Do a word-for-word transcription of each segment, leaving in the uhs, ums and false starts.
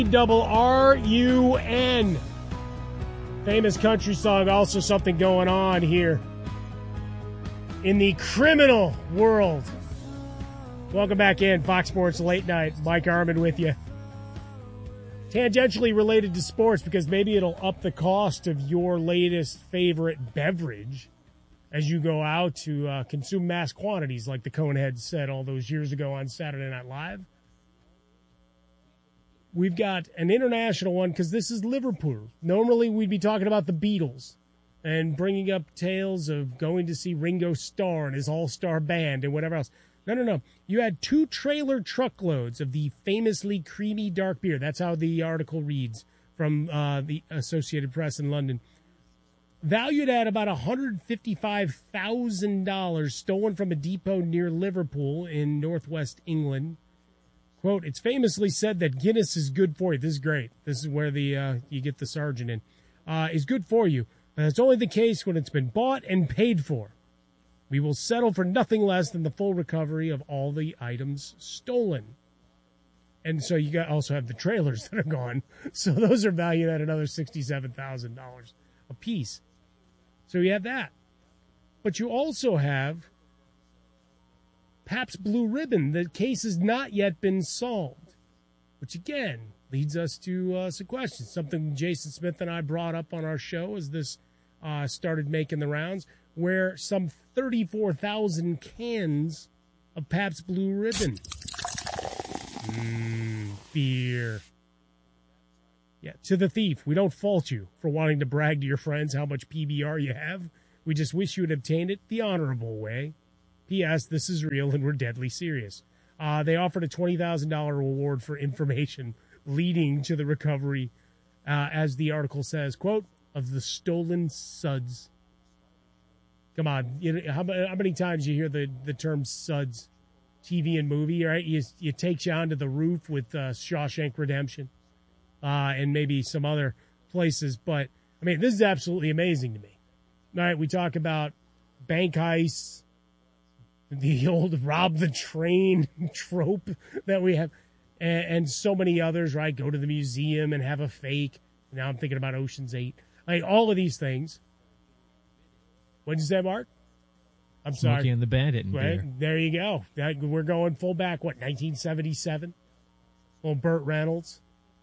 Double R U N. Famous country song, also something going on here in the criminal world. Welcome back in, Fox Sports Late Night. Mike Armin with you. Tangentially related to sports because maybe it'll up the cost of your latest favorite beverage as you go out to uh, consume mass quantities like the Coneheads said all those years ago on Saturday Night Live. We've got an international one because this is Liverpool. Normally we'd be talking about the Beatles and bringing up tales of going to see Ringo Starr and his all-star band and whatever else. No, no, no. You had two trailer truckloads of the famously creamy dark beer. That's how the article reads from uh, the Associated Press in London. Valued at about one hundred fifty-five thousand dollars, stolen from a depot near Liverpool in northwest England. Quote, it's famously said that Guinness is good for you. This is great. This is where the uh, you get the sergeant in. Uh, is good for you. And it's only the case when it's been bought and paid for. We will settle for nothing less than the full recovery of all the items stolen. And so you got also have the trailers that are gone. So those are valued at another sixty-seven thousand dollars a piece. So you have that. But you also have Pabst Blue Ribbon. The case has not yet been solved, which again leads us to uh, some questions. Something Jason Smith and I brought up on our show as this uh, started making the rounds, where some thirty-four thousand cans of Pabst Blue Ribbon. Mmm, beer. Yeah, to the thief, we don't fault you for wanting to brag to your friends how much P B R you have. We just wish you had obtained it the honorable way. P S. This is real and we're deadly serious. Uh, they offered a twenty thousand dollars reward for information leading to the recovery, uh, as the article says, quote, of the stolen suds. Come on, you know, how, how many times you hear the, the term suds, T V and movie, right? You, you take you onto the roof with uh, Shawshank Redemption uh, and maybe some other places. But, I mean, this is absolutely amazing to me. All right, we talk about bank heists, the old rob the train trope that we have, and, and so many others, right? Go to the museum and have a fake. Now I'm thinking about Ocean's eight. Like, all of these things. What did you say, Mark? I'm Smokey sorry. and the Bandit. And right? beer. There you go. That, we're going full back, what, nineteen seventy-seven? Well, Burt Reynolds.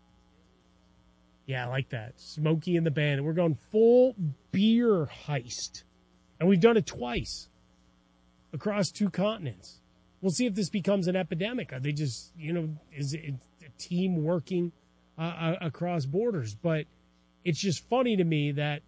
Yeah, I like that. Smokey and the Bandit. We're going full beer heist. And we've done it twice across two continents. We'll see if this becomes an epidemic. Are they just, you know, is it a team working uh, across borders? But it's just funny to me that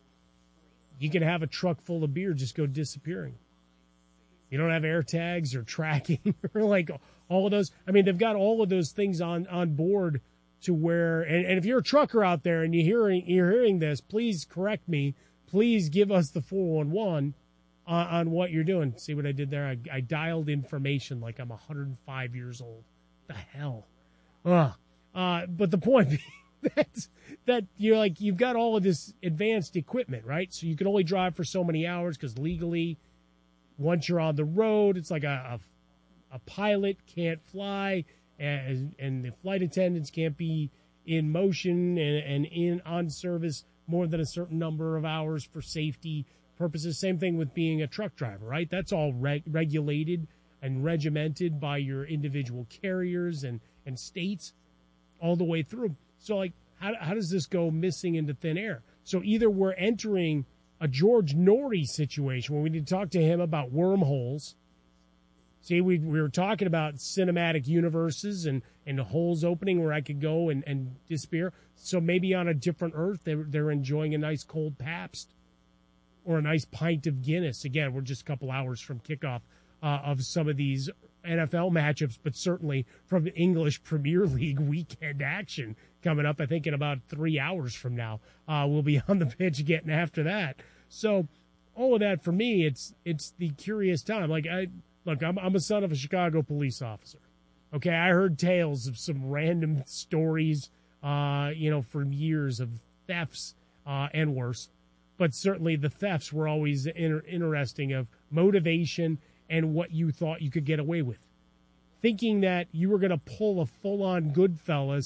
you can have a truck full of beer just go disappearing. You don't have air tags or tracking or like all of those. I mean, they've got all of those things on, on board to where, and, and if you're a trucker out there and you're hearing, you're hearing this, please correct me. Please give us the four one one on, on what you're doing. See what I did there? I, I dialed information like I'm one hundred five years old. The hell? Ugh. Uh, but the point being, That's, that you're like, you've got all of this advanced equipment, right? So you can only drive for so many hours because legally, once you're on the road, it's like a, a, a pilot can't fly and, and the flight attendants can't be in motion and, and in on service more than a certain number of hours for safety purposes. Same thing with being a truck driver, right? That's all reg- regulated and regimented by your individual carriers and, and states all the way through. So, like, how how does this go missing into thin air? So either we're entering a George Norrie situation where we need to talk to him about wormholes. See, we we were talking about cinematic universes and, and the holes opening where I could go and, and disappear. So maybe on a different Earth, they're, they're enjoying a nice cold Pabst or a nice pint of Guinness. Again, we're just a couple hours from kickoff uh, of some of these N F L matchups, but certainly from the English Premier League weekend action coming up. I think in about three hours from now, uh, we'll be on the pitch getting after that. So all of that for me, it's it's the curious time. Like, I look, I'm I'm a son of a Chicago police officer. Okay, I heard tales of some random stories, uh, you know, for years of thefts uh, and worse. But certainly the thefts were always inter- interesting of motivation and what you thought you could get away with. Thinking that you were going to pull a full-on Goodfellas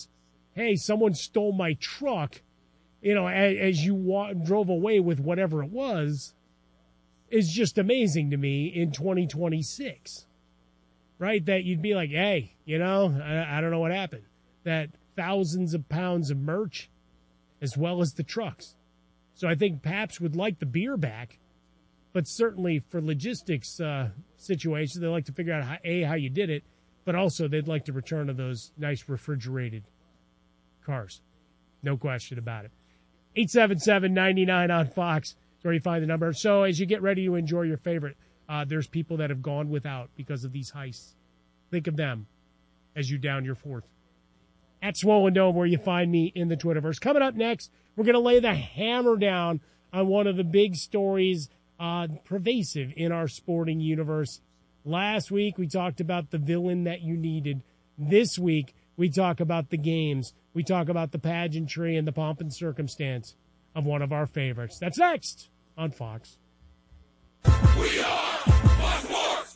hey, someone stole my truck, you know, as, as you wa- drove away with whatever it was, is just amazing to me in twenty twenty-six, right? That you'd be like, hey, you know, I, I don't know what happened. That thousands of pounds of merch as well as the trucks. So I think Pabst would like the beer back, but certainly for logistics uh, situations, they like to figure out, how, A, how you did it, but also they'd like to return to those nice refrigerated cars. No question about it. eight seven seven, nine nine on Fox is where you find the number. So as you get ready to enjoy your favorite, uh, there's people that have gone without because of these heists. Think of them as you down your fourth. At Swollen Dome, where you find me in the Twitterverse. Coming up next, we're going to lay the hammer down on one of the big stories uh, pervasive in our sporting universe. Last week, we talked about the villain that you needed. This week, we talk about the games. We talk about the pageantry and the pomp and circumstance of one of our favorites. That's next on Fox. We are Fox Sports.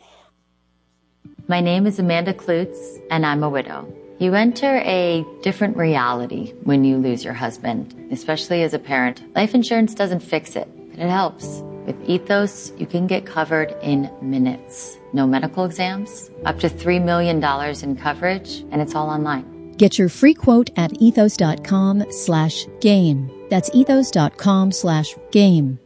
My name is Amanda Klutz, and I'm a widow. You enter a different reality when you lose your husband, especially as a parent. Life insurance doesn't fix it, but it helps. With Ethos, you can get covered in minutes. No medical exams, up to three million dollars in coverage, and it's all online. Get your free quote at ethos.com slash game. That's ethos.com slash game.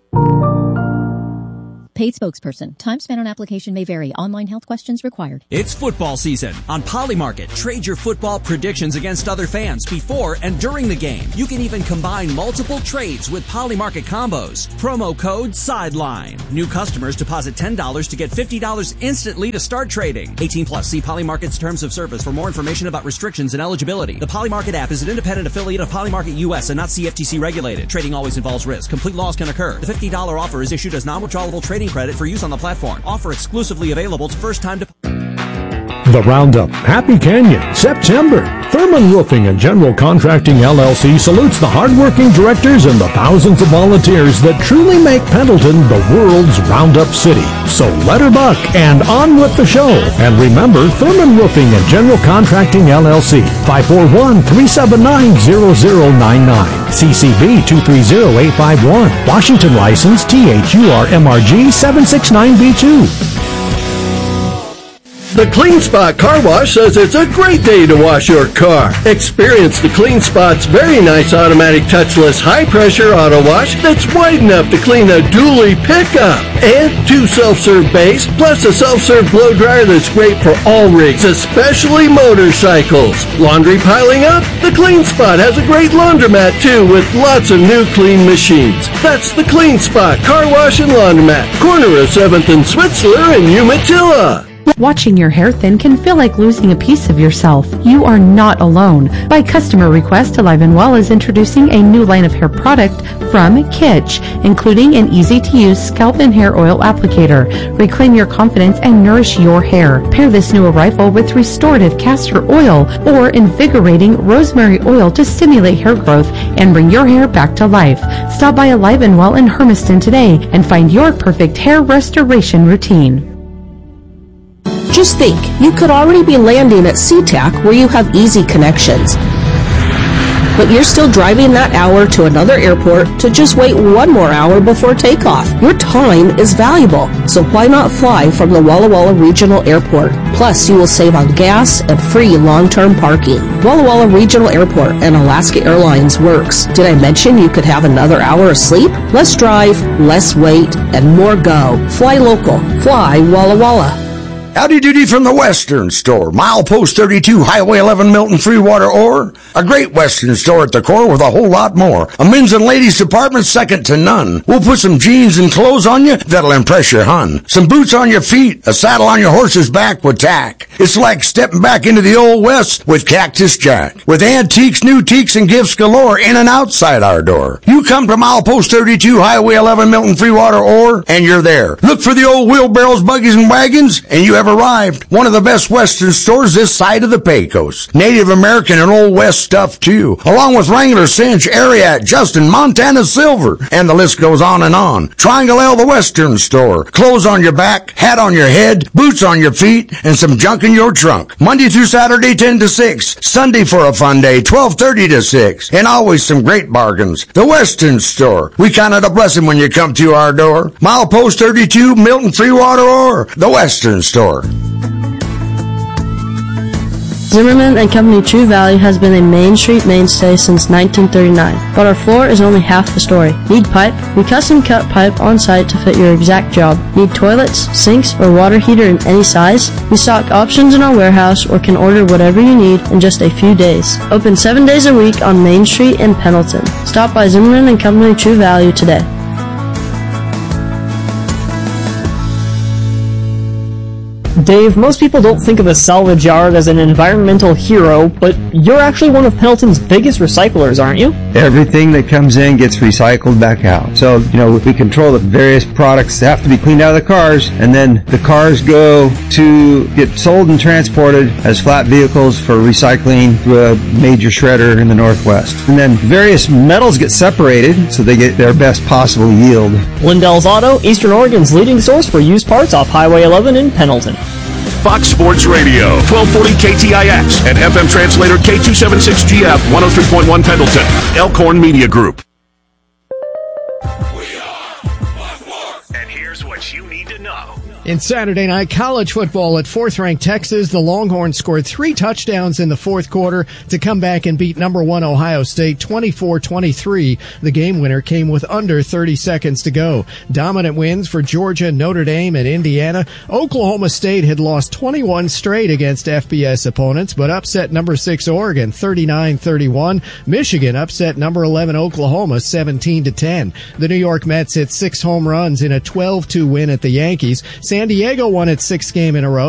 Paid spokesperson. Time spent on application may vary. Online health questions required. It's football season. On Polymarket, trade your football predictions against other fans before and during the game. You can even combine multiple trades with Polymarket combos. Promo code SIDELINE. New customers deposit ten dollars to get fifty dollars instantly to start trading. eighteen plus. See Polymarket's terms of service for more information about restrictions and eligibility. The Polymarket app is an independent affiliate of Polymarket U S and not C F T C regulated. Trading always involves risk. Complete loss can occur. The fifty dollars offer is issued as non-withdrawable trading credit for use on the platform. Offer exclusively available to first-time depositors. The Roundup, Happy Canyon, September. Thurman Roofing and General Contracting L L C salutes the hardworking directors and the thousands of volunteers that truly make Pendleton the world's Roundup city. So let her buck and on with the show. And remember, Thurman Roofing and General Contracting L L C, five four one, three seven nine, zero zero nine nine. C C B two three zero eight five one. Washington license T H U R M R G seven six nine B two. The Clean Spot Car Wash says it's a great day to wash your car. Experience the Clean Spot's very nice automatic touchless high-pressure auto wash that's wide enough to clean a dually pickup. And two self-serve bays, plus a self-serve blow dryer that's great for all rigs, especially motorcycles. Laundry piling up? The Clean Spot has a great laundromat, too, with lots of new clean machines. That's the Clean Spot Car Wash and Laundromat, corner of seventh and Switzler in Umatilla. Watching your hair thin can feel like losing a piece of yourself. You are not alone. By customer request, Alive and Well is introducing a new line of hair product from Kitsch, including an easy-to-use scalp and hair oil applicator. Reclaim your confidence and nourish your hair. Pair this new arrival with restorative castor oil or invigorating rosemary oil to stimulate hair growth and bring your hair back to life. Stop by Alive and Well in Hermiston today and find your perfect hair restoration routine. Just think, you could already be landing at SeaTac where you have easy connections. But you're still driving that hour to another airport to just wait one more hour before takeoff. Your time is valuable, so why not fly from the Walla Walla Regional Airport? Plus, you will save on gas and free long-term parking. Walla Walla Regional Airport and Alaska Airlines works. Did I mention you could have another hour of sleep? Less drive, less wait, and more go. Fly local. Fly Walla Walla. Howdy doody from the Western Store. Milepost thirty-two, Highway eleven, Milton Freewater Ore. A great Western store at the core with a whole lot more. A men's and ladies department second to none. We'll put some jeans and clothes on you that'll impress your hun. Some boots on your feet, a saddle on your horse's back with tack. It's like stepping back into the old West with Cactus Jack. With antiques, new teaks, and gifts galore in and outside our door. You come to Milepost thirty-two, Highway eleven, Milton Freewater Ore, and you're there. Look for the old wheelbarrows, buggies, and wagons, and you have have arrived. One of the best Western stores this side of the Pecos. Native American and Old West stuff too, along with Wrangler, Cinch, Ariat, Justin, Montana Silver, and the list goes on and on. Triangle L, the Western store. Clothes on your back, hat on your head, boots on your feet, and some junk in your trunk. Monday through Saturday, ten to six. Sunday for a fun day, twelve thirty to six. And always some great bargains. The Western store. We count it a blessing when you come to our door. Milepost thirty-two, Milton, Freewater, or the Western store. Zimmerman and Company True Value has been a Main Street mainstay since nineteen thirty-nine, but our floor is only half the story. Need pipe? We custom cut pipe on site to fit your exact job. Need toilets, sinks, or water heater in any size? We stock options in our warehouse or can order whatever you need in just a few days. Open seven days a week on Main Street in Pendleton. Stop by Zimmerman and Company True Value today. Dave, most people don't think of a salvage yard as an environmental hero, but you're actually one of Pendleton's biggest recyclers, aren't you? Everything that comes in gets recycled back out. So, you know, we control the various products that have to be cleaned out of the cars, and then the cars go to get sold and transported as flat vehicles for recycling to a major shredder in the Northwest. And then various metals get separated so they get their best possible yield. Lindell's Auto, Eastern Oregon's leading source for used parts off Highway eleven in Pendleton. Fox Sports Radio, twelve forty K T I X, and F M translator K two seventy-six G F, one oh three point one Pendleton, Elkhorn Media Group. And here's what you need to know. In Saturday night college football at fourth-ranked Texas, the Longhorns scored three touchdowns in the fourth quarter to come back and beat number one Ohio State twenty-four twenty-three. The game winner came with under thirty seconds to go. Dominant wins for Georgia, Notre Dame, and Indiana. Oklahoma State had lost twenty-one straight against F B S opponents, but upset number six Oregon thirty-nine thirty-one. Michigan upset number eleven Oklahoma seventeen to ten. The New York Mets hit six home runs in a twelve two win at the Yankees. San Diego won its sixth game in a row.